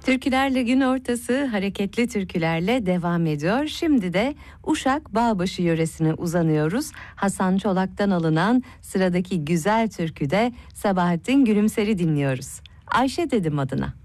Türkülerle gün ortası hareketli türkülerle devam ediyor. Şimdi de Uşak Bağbaşı yöresine uzanıyoruz. Hasan Çolak'tan alınan sıradaki güzel türküde Sabahattin Gülümser'i dinliyoruz. Ayşe dedim adına.